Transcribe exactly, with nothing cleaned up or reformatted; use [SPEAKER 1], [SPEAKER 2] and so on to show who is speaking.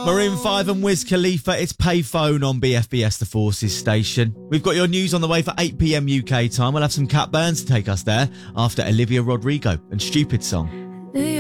[SPEAKER 1] Maroon five and Wiz Khalifa, it's Payphone on B F B S The Forces station. We've got your news on the way for eight p m U K time. We'll have some Cat Burns to take us there after Olivia Rodrigo and Stupid Song.